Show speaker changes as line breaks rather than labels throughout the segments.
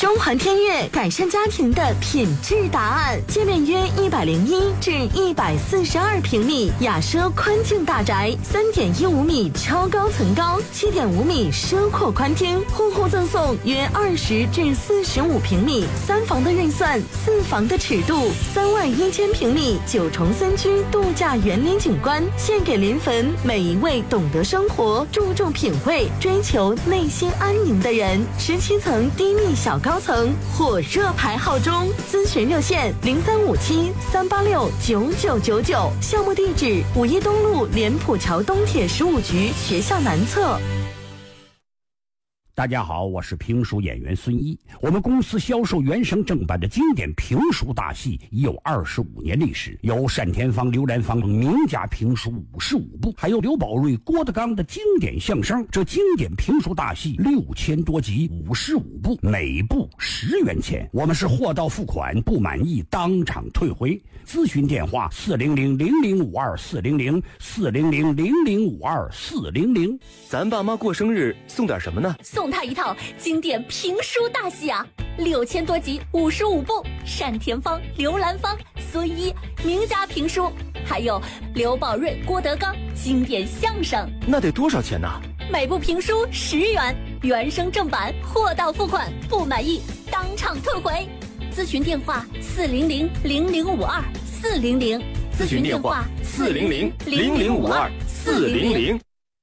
中环天悦改善家庭的品质答案，界面约101至142平米，雅奢宽境大宅，3.15米超高层高，7.5米奢阔宽厅，户户赠送约20至45平米3房的预算，4房的尺度，31000平米9重3居度假园林景观，献给临汾每一位懂得生活、注重品味、追求内心安宁的人。17层低密小高层，火热排号中，咨询热线0357-386-9999，项目地址5一东路莲浦桥东铁15局学校南侧。
大家好，我是评书演员孙一。我们公司销售原声正版的经典评书大戏已有25年历史，有单田芳、刘兰芳名家评书55部，还有刘宝瑞、郭德纲的经典相声。这经典评书大戏6000多集，55部，每部10元钱。我们是货到付款，不满意当场退回。咨询电话400-0052-400，400-0052-400。
咱爸妈过生日送点什么呢？
送他一套经典评书大戏啊，6000多集，55部，单田芳、刘兰芳、孙一名家评书，还有刘宝瑞、郭德纲经典相声。
那得多少钱呢？
每部评书10元，原声正版，货到付款，不满意当场退回。咨询电话400-0052-400，咨询电话
400-0052-400。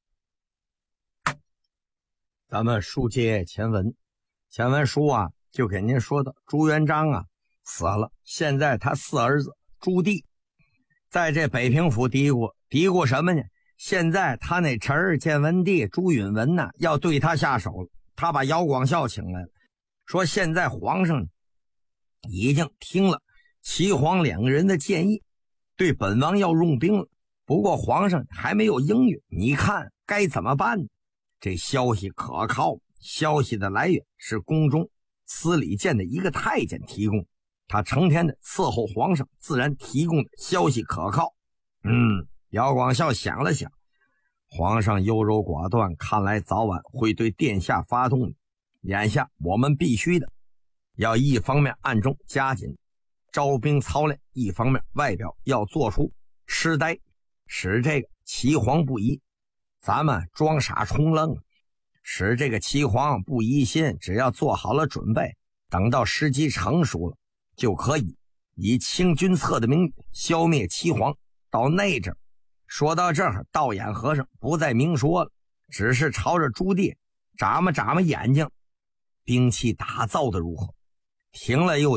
咱们书接前文，前文书啊就给您说的朱元璋啊死了，现在他4儿子朱棣在这北平府嘀咕什么呢？现在他那侄儿建文帝朱允文呢要对他下手了，他把姚广孝请来了，说现在皇上已经听了齐黄2个人的建议，对本王要用兵了，不过皇上还没有应允，你看该怎么办呢？这消息可靠，消息的来源是宫中司礼监的一个太监提供，他成天的伺候皇上，自然提供的消息可靠。姚广孝想了想，皇上优柔寡断，看来早晚会对殿下发动的，眼下我们必须的要一方面暗中加紧招兵操练，一方面外表要做出痴呆，使这个齐皇不疑，咱们装傻充愣，使这个齐皇不疑心，只要做好了准备，等到时机成熟了，就可以以清君侧的名义消灭齐皇。到那阵说到这儿，道眼和尚不再明说了，只是朝着朱棣眨巴眨巴眼睛，兵器打造的如何？停了又